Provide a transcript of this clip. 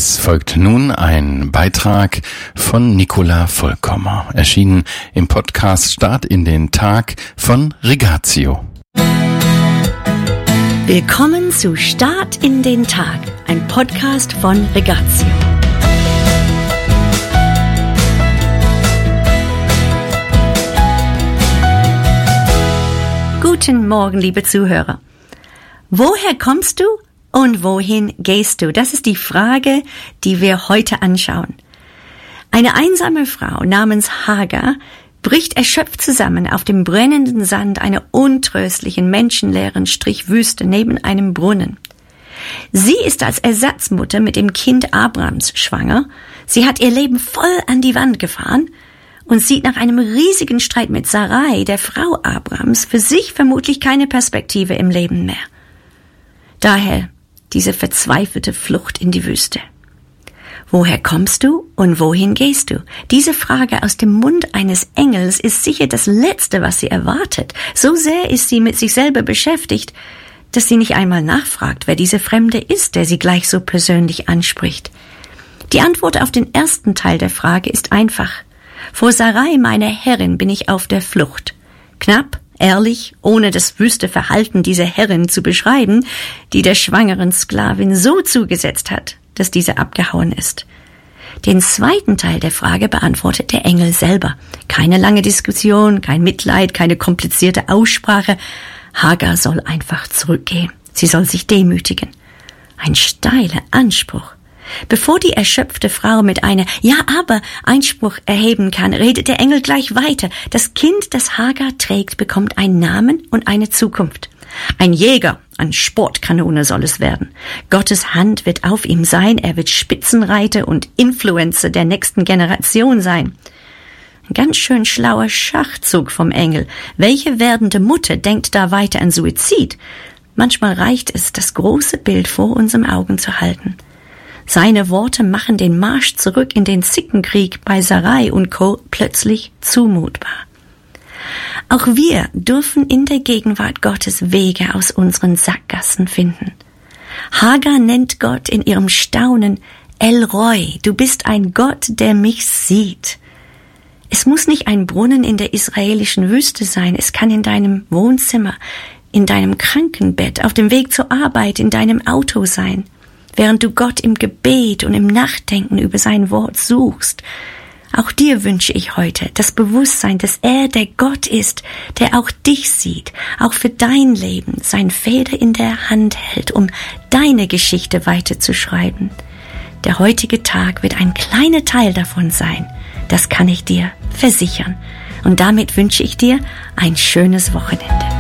Es folgt nun ein Beitrag von Nicola Vollkommer, erschienen im Podcast Start in den Tag von Rigatio. Willkommen zu Start in den Tag, ein Podcast von Rigatio. Guten Morgen, liebe Zuhörer. Woher kommst du und wohin gehst du? Das ist die Frage, die wir heute anschauen. Eine einsame Frau namens Hagar bricht erschöpft zusammen auf dem brennenden Sand einer untröstlichen, menschenleeren Strichwüste neben einem Brunnen. Sie ist als Ersatzmutter mit dem Kind Abrams schwanger. Sie hat ihr Leben voll an die Wand gefahren und sieht nach einem riesigen Streit mit Sarai, der Frau Abrams, für sich vermutlich keine Perspektive im Leben mehr. Daher diese verzweifelte Flucht in die Wüste. Woher kommst du und wohin gehst du? Diese Frage aus dem Mund eines Engels ist sicher das Letzte, was sie erwartet. So sehr ist sie mit sich selber beschäftigt, dass sie nicht einmal nachfragt, wer diese Fremde ist, der sie gleich so persönlich anspricht. Die Antwort auf den ersten Teil der Frage ist einfach. Vor Sarai, meiner Herrin, bin ich auf der Flucht. Knapp, ehrlich, ohne das wüste Verhalten dieser Herrin zu beschreiben, die der schwangeren Sklavin so zugesetzt hat, dass diese abgehauen ist. Den zweiten Teil der Frage beantwortet der Engel selber. Keine lange Diskussion, kein Mitleid, keine komplizierte Aussprache. Hagar soll einfach zurückgehen. Sie soll sich demütigen. Ein steiler Anspruch. Bevor die erschöpfte Frau mit einer »Ja, aber« Einspruch erheben kann, redet der Engel gleich weiter. Das Kind, das Hagar trägt, bekommt einen Namen und eine Zukunft. Ein Jäger, eine Sportkanone soll es werden. Gottes Hand wird auf ihm sein, er wird Spitzenreiter und Influencer der nächsten Generation sein. Ein ganz schön schlauer Schachzug vom Engel. Welche werdende Mutter denkt da weiter an Suizid? Manchmal reicht es, das große Bild vor unseren Augen zu halten. Seine Worte machen den Marsch zurück in den Zickenkrieg bei Sarai und Co. plötzlich zumutbar. Auch wir dürfen in der Gegenwart Gottes Wege aus unseren Sackgassen finden. Hagar nennt Gott in ihrem Staunen El Roi, du bist ein Gott, der mich sieht. Es muss nicht ein Brunnen in der israelischen Wüste sein, es kann in deinem Wohnzimmer, in deinem Krankenbett, auf dem Weg zur Arbeit, in deinem Auto sein. Während du Gott im Gebet und im Nachdenken über sein Wort suchst. Auch dir wünsche ich heute das Bewusstsein, dass er der Gott ist, der auch dich sieht, auch für dein Leben sein Feder in der Hand hält, um deine Geschichte weiterzuschreiben. Der heutige Tag wird ein kleiner Teil davon sein, das kann ich dir versichern. Und damit wünsche ich dir ein schönes Wochenende.